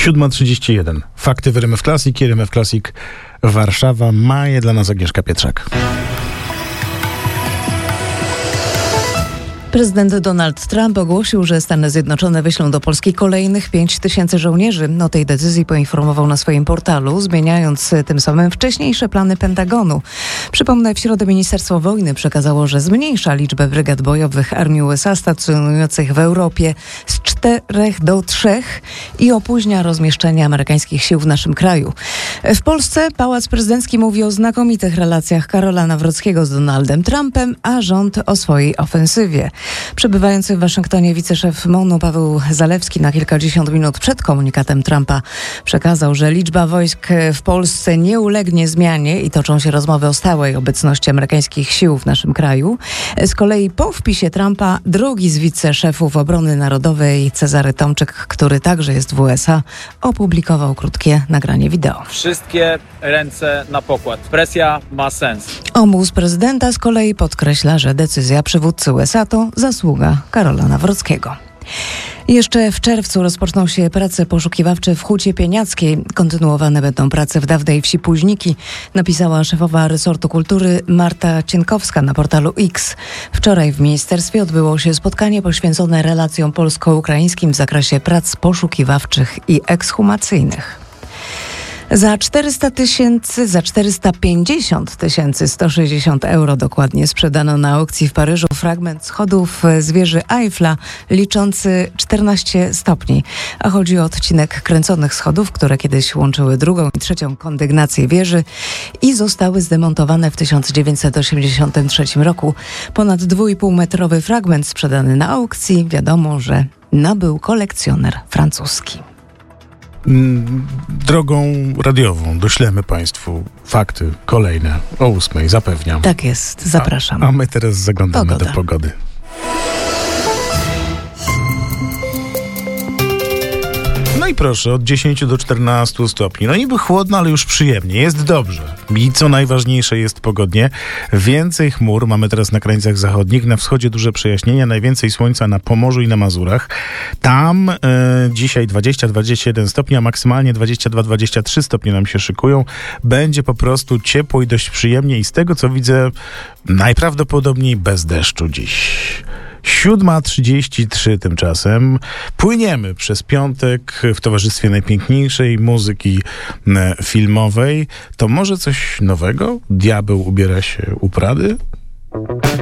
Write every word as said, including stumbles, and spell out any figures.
siódma trzydzieści jeden. Fakty w R M F Classic i R M F Classic Warszawa. Ma je dla nas Agnieszka Pietrzak. Prezydent Donald Trump ogłosił, że Stany Zjednoczone wyślą do Polski kolejnych pięć tysięcy żołnierzy. O tej decyzji poinformował na swoim portalu, zmieniając tym samym wcześniejsze plany Pentagonu. Przypomnę, w środę Ministerstwo Wojny przekazało, że zmniejsza liczbę brygad bojowych Armii U S A stacjonujących w Europie z czterech do trzech i opóźnia rozmieszczenie amerykańskich sił w naszym kraju. W Polsce Pałac Prezydencki mówi o znakomitych relacjach Karola Nawrockiego z Donaldem Trumpem, a rząd o swojej ofensywie. Przebywający w Waszyngtonie wiceszef M O N-u Paweł Zalewski na kilkadziesiąt minut przed komunikatem Trumpa przekazał, że liczba wojsk w Polsce nie ulegnie zmianie i toczą się rozmowy o stałej obecności amerykańskich sił w naszym kraju. Z kolei po wpisie Trumpa drugi z wiceszefów obrony narodowej, Cezary Tomczyk, który także jest w U S A, opublikował krótkie nagranie wideo. Wszystkie ręce na pokład. Presja ma sens. Obóz prezydenta z kolei podkreśla, że decyzja przywódcy U S A to zasługa Karola Nawrockiego. Jeszcze w czerwcu rozpoczną się prace poszukiwawcze w Hucie Pieniackiej. Kontynuowane będą prace w dawnej wsi Późniki, napisała szefowa resortu kultury Marta Cienkowska na portalu X. Wczoraj w ministerstwie odbyło się spotkanie poświęcone relacjom polsko-ukraińskim w zakresie prac poszukiwawczych i ekshumacyjnych. Za czterysta tysięcy, za czterysta pięćdziesiąt tysięcy sto sześćdziesiąt euro dokładnie sprzedano na aukcji w Paryżu fragment schodów z wieży Eiffla liczący czternaście stopni. A chodzi o odcinek kręconych schodów, które kiedyś łączyły drugą i trzecią kondygnację wieży i zostały zdemontowane w tysiąc dziewięćset osiemdziesiątym trzecim roku. Ponad dwuipółmetrowy fragment sprzedany na aukcji, wiadomo, że nabył kolekcjoner francuski. Drogą radiową doślemy Państwu fakty kolejne o ósmej, zapewniam. Tak jest, zapraszam. A, a my teraz zaglądamy Pogoda. do pogody. No i proszę, od dziesięciu do czternastu stopni. No niby chłodno, ale już przyjemnie. Jest dobrze. I co najważniejsze, jest pogodnie. Więcej chmur mamy teraz na krańcach zachodnich. Na wschodzie duże przejaśnienia. Najwięcej słońca na Pomorzu i na Mazurach. Tam e, dzisiaj dwadzieścia do dwudziestu jeden stopni, a maksymalnie dwadzieścia dwa do dwudziestu trzech stopni nam się szykują. Będzie po prostu ciepło i dość przyjemnie. I z tego, co widzę, najprawdopodobniej bez deszczu dziś. siódma trzydzieści trzy tymczasem. Płyniemy przez piątek w towarzystwie najpiękniejszej muzyki filmowej. To może coś nowego? Diabeł ubiera się u Prady?